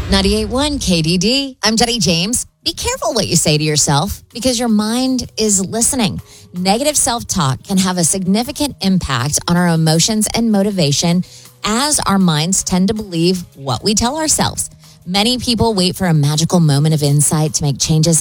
98.1 KDD. I'm Jenny James. Be careful what you say to yourself because your mind is listening. Negative self-talk can have a significant impact on our emotions and motivation as our minds tend to believe what we tell ourselves. Many people wait for a magical moment of insight to make changes